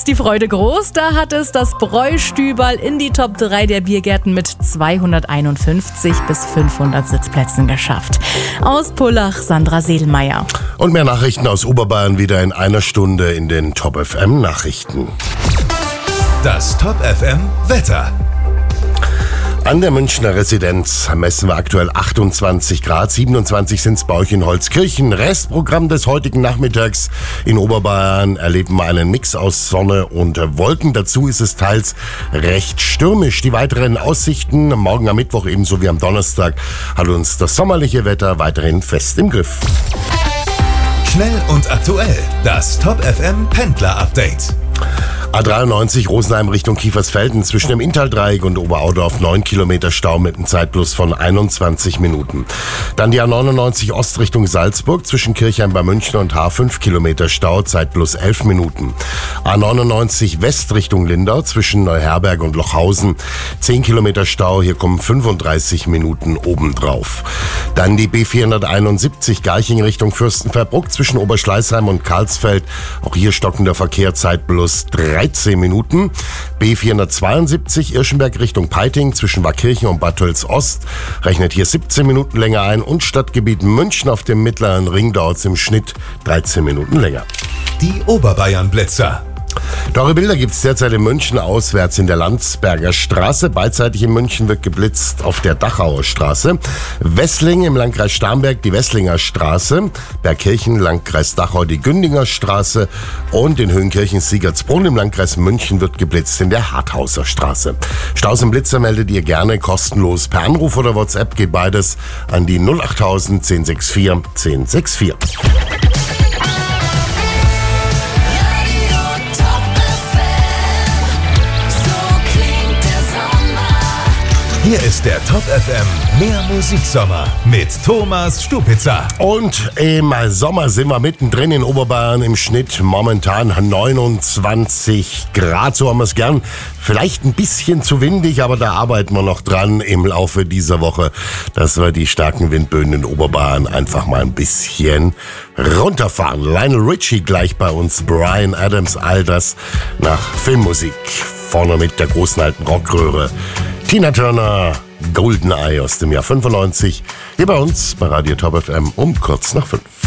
ist die Freude groß. Da hat es das Bräustüberl in die Top 3 der Biergärten mit 251 bis 500 Sitzplätzen geschafft. Aus Pullach, Sandra Sedelmeier. Und mehr Nachrichten aus Oberbayern wieder in einer Stunde in den Top FM Nachrichten. Das Top FM Wetter. An der Münchner Residenz messen wir aktuell 28 Grad, 27 sind es bei euch in Holzkirchen. Restprogramm des heutigen Nachmittags in Oberbayern erleben wir einen Mix aus Sonne und Wolken. Dazu ist es teils recht stürmisch. Die weiteren Aussichten morgen am Mittwoch ebenso wie am Donnerstag hat uns das sommerliche Wetter weiterhin fest im Griff. Schnell und aktuell, das Top FM Pendler Update. A93 Rosenheim Richtung Kiefersfelden zwischen dem Inntal-Dreieck und Oberaudorf 9 Kilometer Stau mit einem Zeitplus von 21 Minuten. Dann die A99 Ost Richtung Salzburg zwischen Kirchheim bei München und H5 Kilometer Stau, Zeitplus 11 Minuten. A99 West Richtung Lindau zwischen Neuherberg und Lochhausen 10 Kilometer Stau, hier kommen 35 Minuten obendrauf. Dann die B471 Garching Richtung Fürstenfeldbruck zwischen Oberschleißheim und Karlsfeld, auch hier stockender Verkehr, Zeitplus 13 Minuten. B472 Irschenberg Richtung Peiting zwischen Waakirchen und Bad Tölz-Ost rechnet hier 17 Minuten länger ein und Stadtgebiet München auf dem mittleren Ring dauert es im Schnitt 13 Minuten länger. Die Oberbayern-Blitzer. Teure Bilder gibt es derzeit in München auswärts in der Landsberger Straße. Beidseitig in München wird geblitzt auf der Dachauer Straße. Wessling im Landkreis Starnberg die Wesslinger Straße. Bergkirchen, Landkreis Dachau die Gündinger Straße. Und in Höhenkirchen-Siegertsbrunn im Landkreis München wird geblitzt in der Harthauser Straße. Staus und Blitzer meldet ihr gerne kostenlos per Anruf oder WhatsApp. Geht beides an die 08000 1064 1064. Hier ist der Top FM Mehr Musiksommer mit Thomas Stupitzer. Und im Sommer sind wir mittendrin in Oberbayern im Schnitt momentan 29 Grad, so haben wir es gern. Vielleicht ein bisschen zu windig, aber da arbeiten wir noch dran im Laufe dieser Woche, dass wir die starken Windböen in Oberbayern einfach mal ein bisschen runterfahren. Lionel Richie gleich bei uns, Bryan Adams, all das nach Filmmusik. Vorne mit der großen alten Rockröhre. Tina Turner, Golden Eye aus dem Jahr 95. Hier bei uns bei Radio Top FM um kurz nach 5.